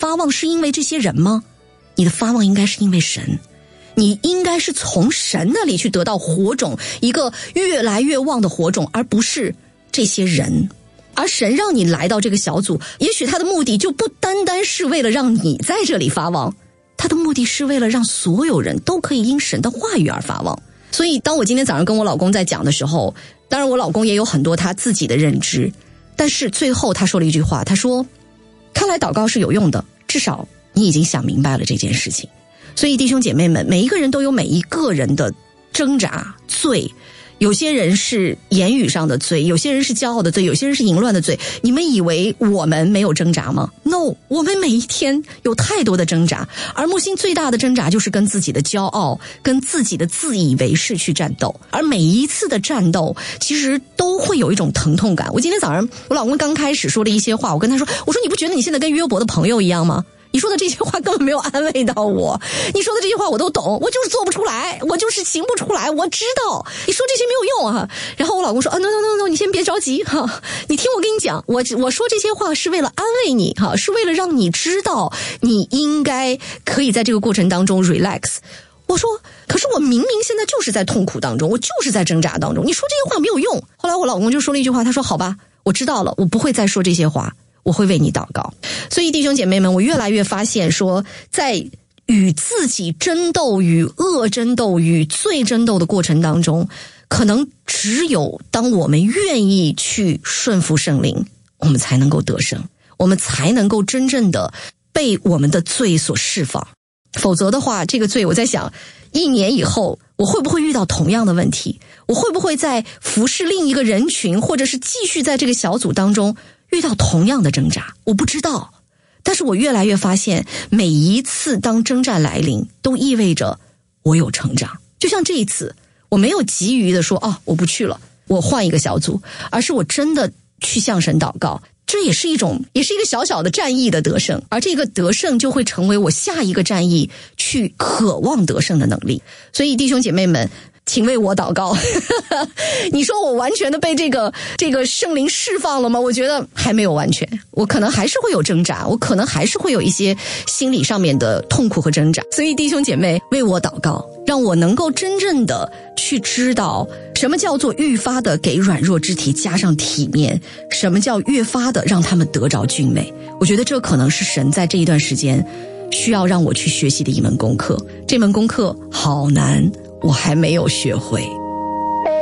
发旺是因为这些人吗？你的发旺应该是因为神，你应该是从神那里去得到火种，一个越来越旺的火种，而不是这些人。而神让你来到这个小组，也许他的目的就不单单是为了让你在这里发旺，他的目的是为了让所有人都可以因神的话语而发旺。所以当我今天早上跟我老公在讲的时候，当然我老公也有很多他自己的认知，但是最后他说了一句话，他说看来祷告是有用的，至少你已经想明白了这件事情。所以弟兄姐妹们，每一个人都有每一个人的挣扎罪，有些人是言语上的罪，有些人是骄傲的罪，有些人是淫乱的罪。你们以为我们没有挣扎吗？ No， 我们每一天有太多的挣扎，而木星最大的挣扎就是跟自己的骄傲，跟自己的自以为是去战斗，而每一次的战斗其实都会有一种疼痛感。我今天早上我老公刚开始说了一些话，我跟他说，我说你不觉得你现在跟约伯的朋友一样吗？你说的这些话根本没有安慰到我，你说的这些话我都懂，我就是做不出来，我就是行不出来，我知道你说这些没有用啊。然后我老公说no，你先别着急哈，你听我跟你讲，我说这些话是为了安慰你哈，是为了让你知道你应该可以在这个过程当中 relax。我说可是我明明现在就是在痛苦当中，我就是在挣扎当中，你说这些话没有用。后来我老公就说了一句话，他说好吧，我知道了，我不会再说这些话，我会为你祷告。所以弟兄姐妹们，我越来越发现说，在与自己争斗、与恶争斗、与罪争斗的过程当中，可能只有当我们愿意去顺服圣灵，我们才能够得胜，我们才能够真正的被我们的罪所释放。否则的话，这个罪我在想1年以后我会不会遇到同样的问题，我会不会在服侍另一个人群，或者是继续在这个小组当中遇到同样的挣扎，我不知道。但是我越来越发现，每一次当征战来临都意味着我有成长。就像这一次我没有急于的说我不去了，我换一个小组，而是我真的去向神祷告，这也是一个小小的战役的得胜，而这个得胜就会成为我下一个战役去渴望得胜的能力。所以弟兄姐妹们，请为我祷告。你说我完全的被这个圣灵释放了吗？我觉得还没有完全，我可能还是会有挣扎，我可能还是会有一些心理上面的痛苦和挣扎。所以弟兄姐妹为我祷告，让我能够真正的去知道什么叫做愈发的给软弱肢体加上体面，什么叫越发的让他们得着俊美。我觉得这可能是神在这一段时间需要让我去学习的一门功课，这门功课好难，我还没有学会。